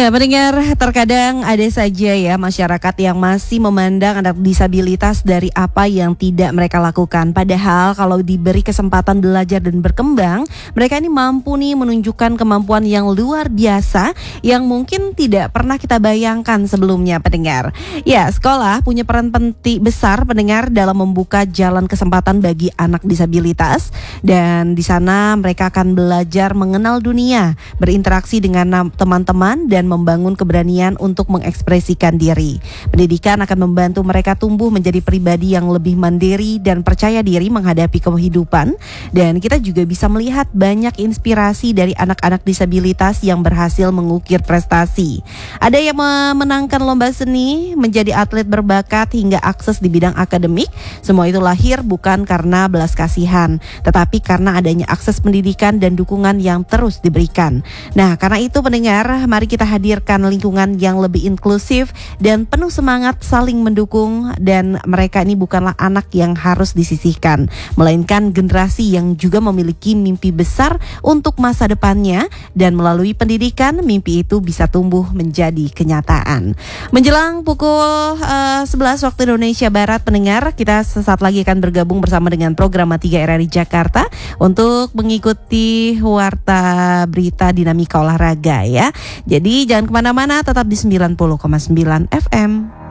Ya, pendengar, terkadang ada saja ya masyarakat yang masih memandang anak disabilitas dari apa yang tidak mereka lakukan. Padahal kalau diberi kesempatan belajar dan berkembang, mereka ini mampu nih menunjukkan kemampuan yang luar biasa yang mungkin tidak pernah kita bayangkan sebelumnya, pendengar. Ya, sekolah punya peran penting besar, pendengar, dalam membuka jalan kesempatan bagi anak disabilitas, dan di sana mereka akan belajar mengenal dunia, berinteraksi dengan teman-teman, dan membangun keberanian untuk mengekspresikan diri. Pendidikan akan membantu mereka tumbuh menjadi pribadi yang lebih mandiri dan percaya diri menghadapi kehidupan. Dan kita juga bisa melihat banyak inspirasi dari anak-anak disabilitas yang berhasil mengukir prestasi. Ada yang memenangkan lomba seni, menjadi atlet berbakat, hingga akses di bidang akademik. Semua itu lahir bukan karena belas kasihan, tetapi karena adanya akses pendidikan dan dukungan yang terus diberikan. Nah, karena itu pendengar, mari kita hadirkan lingkungan yang lebih inklusif dan penuh semangat saling mendukung. Dan mereka ini bukanlah anak yang harus disisihkan, melainkan generasi yang juga memiliki mimpi besar untuk masa depannya, dan melalui pendidikan mimpi itu bisa tumbuh menjadi kenyataan. Menjelang pukul 11 waktu Indonesia Barat, pendengar, kita sesaat lagi akan bergabung bersama dengan program 3 RRI Jakarta untuk mengikuti warta berita dinamika olahraga ya. Jadi jangan kemana-mana, tetap di 90,9 FM.